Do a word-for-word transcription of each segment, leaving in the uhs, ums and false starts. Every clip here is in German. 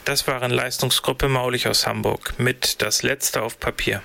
Das waren Leistungsgruppe Maulich aus Hamburg mit Das Letzte auf Papier.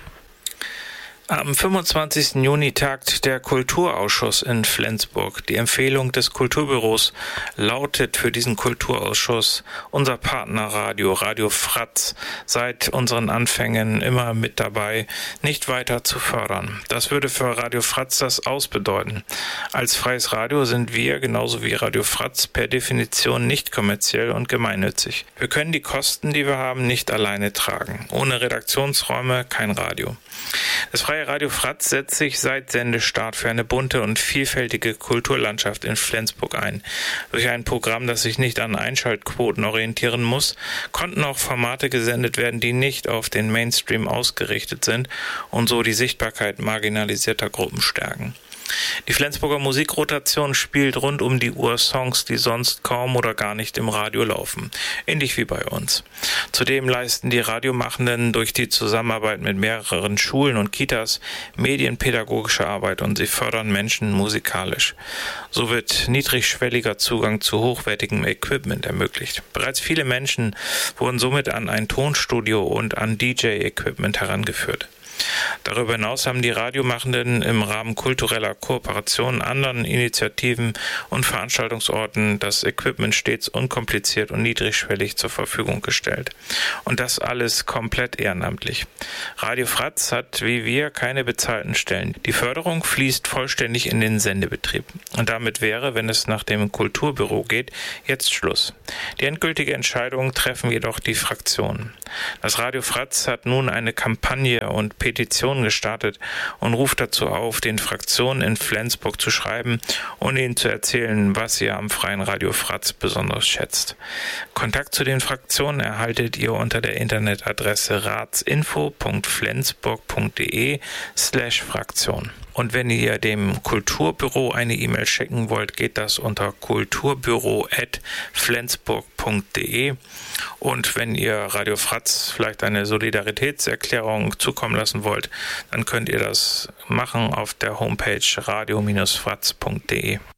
Am fünfundzwanzigsten Juni tagt der Kulturausschuss in Flensburg. Die Empfehlung des Kulturbüros lautet für diesen Kulturausschuss: unser Partnerradio, Radio Fratz, seit unseren Anfängen immer mit dabei, nicht weiter zu fördern. Das würde für Radio Fratz das Aus bedeuten. Als freies Radio sind wir, genauso wie Radio Fratz, per Definition nicht kommerziell und gemeinnützig. Wir können die Kosten, die wir haben, nicht alleine tragen. Ohne Redaktionsräume kein Radio. Das freie Radio Fratz setzt sich seit Sendestart für eine bunte und vielfältige Kulturlandschaft in Flensburg ein. Durch ein Programm, das sich nicht an Einschaltquoten orientieren muss, konnten auch Formate gesendet werden, die nicht auf den Mainstream ausgerichtet sind und so die Sichtbarkeit marginalisierter Gruppen stärken. Die Flensburger Musikrotation spielt rund um die Uhr Songs, die sonst kaum oder gar nicht im Radio laufen. Ähnlich wie bei uns. Zudem leisten die Radiomachenden durch die Zusammenarbeit mit mehreren Schulen und Kitas medienpädagogische Arbeit und sie fördern Menschen musikalisch. So wird niedrigschwelliger Zugang zu hochwertigem Equipment ermöglicht. Bereits viele Menschen wurden somit an ein Tonstudio und an D J-Equipment herangeführt. Darüber hinaus haben die Radiomachenden im Rahmen kultureller Kooperationen, anderen Initiativen und Veranstaltungsorten das Equipment stets unkompliziert und niedrigschwellig zur Verfügung gestellt. Und das alles komplett ehrenamtlich. Radio Fratz hat wie wir keine bezahlten Stellen. Die Förderung fließt vollständig in den Sendebetrieb. Und damit wäre, wenn es nach dem Kulturbüro geht, jetzt Schluss. Die endgültige Entscheidung treffen jedoch die Fraktionen. Das Radio Fratz hat nun eine Kampagne und Petition gestartet und ruft dazu auf, den Fraktionen in Flensburg zu schreiben und ihnen zu erzählen, was ihr am freien Radio Fratz besonders schätzt. Kontakt zu den Fraktionen erhaltet ihr unter der Internetadresse ratsinfo punkt flensburg punkt de slash Fraktion. Und wenn ihr dem Kulturbüro eine E-Mail schicken wollt, geht das unter kulturbüro at flensburg punkt de. Und wenn ihr Radio Fratz vielleicht eine Solidaritätserklärung zukommen lassen wollt, dann könnt ihr das machen auf der Homepage radio Bindestrich fratz punkt de.